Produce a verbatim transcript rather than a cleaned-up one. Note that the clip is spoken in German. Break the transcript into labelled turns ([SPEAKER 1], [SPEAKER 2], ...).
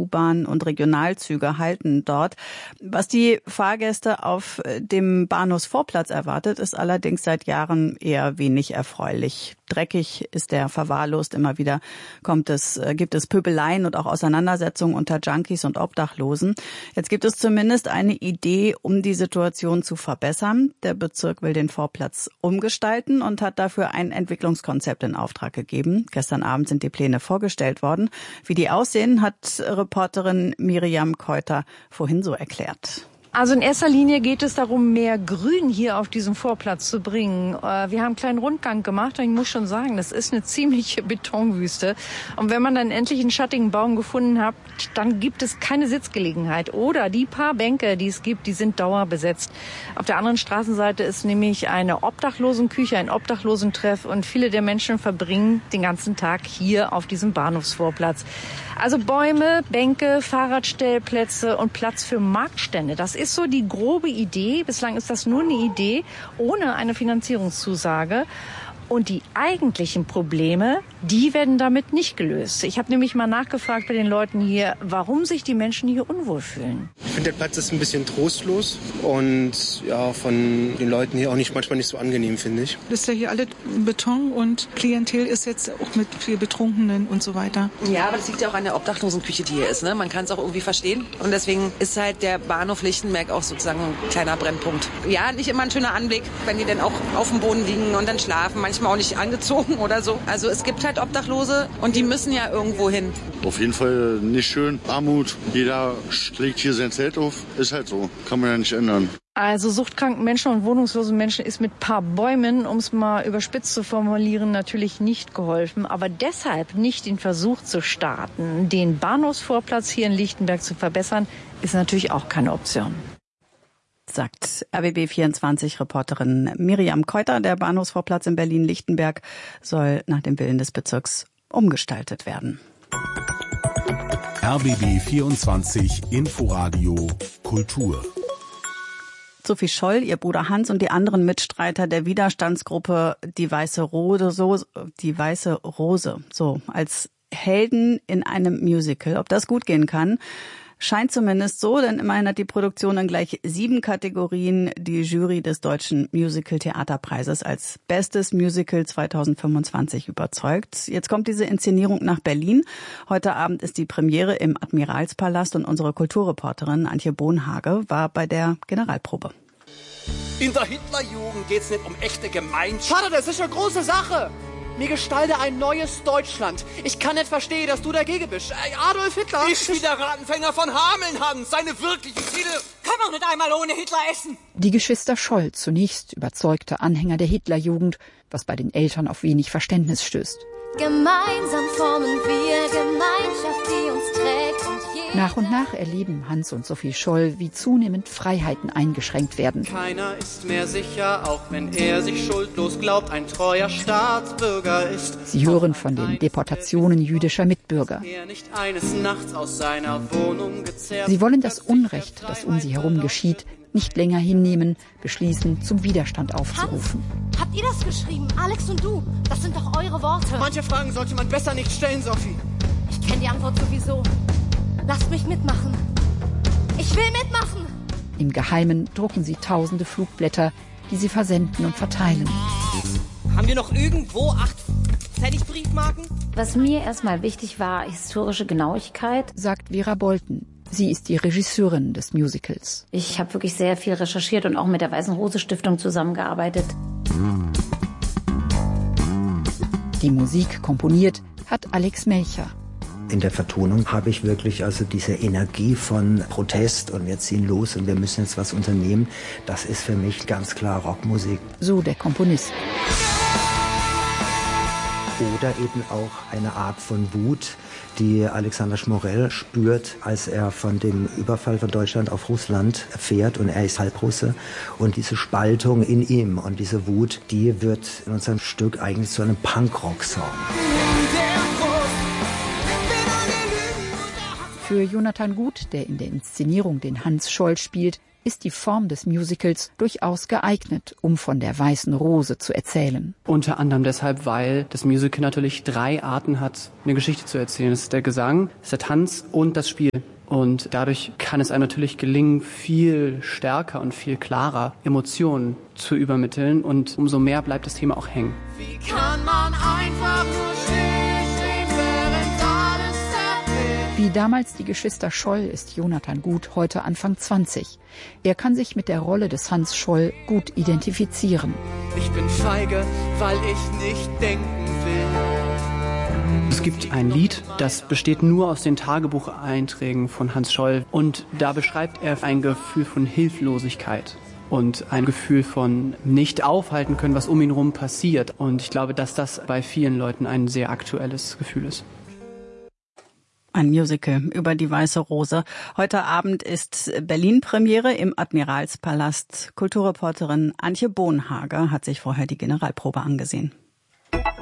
[SPEAKER 1] U-Bahn und Regionalzüge halten dort. Was die Fahrgäste auf dem Bahnhofsvorplatz erwartet, ist allerdings seit Jahren eher wenig erfreulich. Dreckig ist der verwahrlost. Immer wieder kommt es, gibt es Pöbeleien und auch Auseinandersetzungen unter Junkies und Obdachlosen. Jetzt gibt es zumindest eine Idee, um die Situation zu verbessern. Der Bezirk will den Vorplatz umgestalten und hat dafür ein Entwicklungskonzept in Auftrag gegeben. Gestern Abend sind die Pläne vorgestellt worden. Wie die aussehen, hat Reporterin Miriam Keuter vorhin so erklärt.
[SPEAKER 2] Also in erster Linie geht es darum, mehr Grün hier auf diesen Vorplatz zu bringen. Wir haben einen kleinen Rundgang gemacht und ich muss schon sagen, das ist eine ziemliche Betonwüste. Und wenn man dann endlich einen schattigen Baum gefunden hat, dann gibt es keine Sitzgelegenheit. Oder die paar Bänke, die es gibt, die sind dauerbesetzt. Auf der anderen Straßenseite ist nämlich eine Obdachlosenküche, ein Obdachlosentreff und viele der Menschen verbringen den ganzen Tag hier auf diesem Bahnhofsvorplatz. Also Bäume, Bänke, Fahrradstellplätze und Platz für Marktstände. Das ist so die grobe Idee. Bislang ist das nur eine Idee ohne eine Finanzierungszusage. Und die eigentlichen Probleme, die werden damit nicht gelöst. Ich habe nämlich mal nachgefragt bei den Leuten hier, warum sich die Menschen hier unwohl fühlen.
[SPEAKER 3] Ich finde, der Platz ist ein bisschen trostlos und ja, von den Leuten hier auch nicht manchmal nicht so angenehm, finde ich.
[SPEAKER 4] Das ist ja hier alle Beton und Klientel ist jetzt auch mit viel Betrunkenen und so weiter.
[SPEAKER 5] Ja, aber das liegt ja auch an der Obdachlosenküche, die hier ist. Ne? Man kann es auch irgendwie verstehen. Und deswegen ist halt der Bahnhof Lichtenberg auch sozusagen ein kleiner Brennpunkt. Ja, nicht immer ein schöner Anblick, wenn die dann auch auf dem Boden liegen und dann schlafen. Manchmal auch nicht angezogen oder so. Also es gibt halt Obdachlose und die müssen ja irgendwo hin.
[SPEAKER 6] Auf jeden Fall nicht schön. Armut. Jeder schlägt hier sein Zelt auf. Ist halt so. Kann man ja nicht ändern.
[SPEAKER 2] Also suchtkranken Menschen und wohnungslosen Menschen ist mit paar Bäumen, um es mal überspitzt zu formulieren, natürlich nicht geholfen. Aber deshalb nicht den Versuch zu starten, den Bahnhofsvorplatz hier in Lichtenberg zu verbessern, ist natürlich auch keine Option.
[SPEAKER 1] Sagt R B B vierundzwanzig-Reporterin Miriam Keuter. Der Bahnhofsvorplatz in Berlin-Lichtenberg soll nach dem Willen des Bezirks umgestaltet werden.
[SPEAKER 7] R B B vierundzwanzig Inforadio Kultur.
[SPEAKER 1] Sophie Scholl, ihr Bruder Hans und die anderen Mitstreiter der Widerstandsgruppe Die Weiße Rose, so, die Weiße Rose, so als Helden in einem Musical. Ob das gut gehen kann, scheint zumindest so, denn immerhin hat die Produktion in gleich sieben Kategorien die Jury des Deutschen Musical-Theaterpreises als Bestes Musical zweitausendfünfundzwanzig überzeugt. Jetzt kommt diese Inszenierung nach Berlin. Heute Abend ist die Premiere im Admiralspalast und unsere Kulturreporterin Antje Bohnhage war bei der Generalprobe.
[SPEAKER 8] In der Hitlerjugend geht's nicht um echte Gemeinschaft.
[SPEAKER 9] Vater, das ist eine große Sache. Mir gestalte ein neues Deutschland. Ich kann nicht verstehen, dass du dagegen bist. Adolf Hitler...
[SPEAKER 8] Ich bin der Rattenfänger von Hameln, Hans. Seine wirklichen Ziele...
[SPEAKER 10] Kann man nicht einmal ohne Hitler essen.
[SPEAKER 11] Die Geschwister Scholl, zunächst überzeugte Anhänger der Hitlerjugend, was bei den Eltern auf wenig Verständnis stößt.
[SPEAKER 12] Gemeinsam formen wir Gemeinschaft, die uns trägt und jeder...
[SPEAKER 11] Nach und nach erleben Hans und Sophie Scholl, wie zunehmend Freiheiten eingeschränkt werden.
[SPEAKER 9] Keiner ist mehr sicher, auch wenn er sich schuldlos glaubt, ein treuer Staatsbürger ist.
[SPEAKER 11] Sie hören von den Deportationen jüdischer Mitbürger.
[SPEAKER 9] Er nicht eines Nachts aus seiner Wohnung gezerrt.
[SPEAKER 11] Sie wollen das Unrecht, das um sie herum geschieht, nicht länger hinnehmen, beschließen, zum Widerstand aufzurufen.
[SPEAKER 12] Hans, habt ihr das geschrieben? Alex und du? Das sind doch eure Worte.
[SPEAKER 9] Manche Fragen sollte man besser nicht stellen, Sophie.
[SPEAKER 12] Ich kenne die Antwort sowieso. Lasst mich mitmachen. Ich will mitmachen.
[SPEAKER 11] Im Geheimen drucken sie tausende Flugblätter, die sie versenden und verteilen.
[SPEAKER 10] Haben wir noch irgendwo acht Pfennigbriefmarken?
[SPEAKER 13] Was mir erstmal wichtig war, historische Genauigkeit,
[SPEAKER 11] sagt Vera Bolten. Sie ist die Regisseurin des Musicals.
[SPEAKER 13] Ich habe wirklich sehr viel recherchiert und auch mit der Weißen Rose Stiftung zusammengearbeitet.
[SPEAKER 11] Die Musik komponiert hat Alex Melcher.
[SPEAKER 14] In der Vertonung habe ich wirklich also diese Energie von Protest und wir ziehen los und wir müssen jetzt was unternehmen. Das ist für mich ganz klar Rockmusik.
[SPEAKER 11] So der Komponist.
[SPEAKER 14] Oder eben auch eine Art von Wut, die Alexander Schmorell spürt, als er von dem Überfall von Deutschland auf Russland erfährt und er ist Halbrusse. Und diese Spaltung in ihm und diese Wut, die wird in unserem Stück eigentlich zu einem Punkrock-Song.
[SPEAKER 11] Für Jonathan Gut, der in der Inszenierung den Hans Scholl spielt, ist die Form des Musicals durchaus geeignet, um von der Weißen Rose zu erzählen.
[SPEAKER 15] Unter anderem deshalb, weil das Musical natürlich drei Arten hat, eine Geschichte zu erzählen. Das ist der Gesang, das ist der Tanz und das Spiel. Und dadurch kann es einem natürlich gelingen, viel stärker und viel klarer Emotionen zu übermitteln. Und umso mehr bleibt das Thema auch hängen.
[SPEAKER 9] Wie kann man einfach nur stehen, während alles zerbricht?
[SPEAKER 11] Wie damals die Geschwister Scholl ist Jonathan Gut heute Anfang zwanzig. Er kann sich mit der Rolle des Hans Scholl gut identifizieren.
[SPEAKER 9] Ich bin feige, weil ich nicht denken will.
[SPEAKER 15] Es gibt ein Lied, das besteht nur aus den Tagebucheinträgen von Hans Scholl. Und da beschreibt er ein Gefühl von Hilflosigkeit und ein Gefühl von nicht aufhalten können, was um ihn herum passiert. Und ich glaube, dass das bei vielen Leuten ein sehr aktuelles Gefühl ist.
[SPEAKER 1] Ein Musical über die Weiße Rose. Heute Abend ist Berlin-Premiere im Admiralspalast. Kulturreporterin Antje Bohnhager hat sich vorher die Generalprobe angesehen.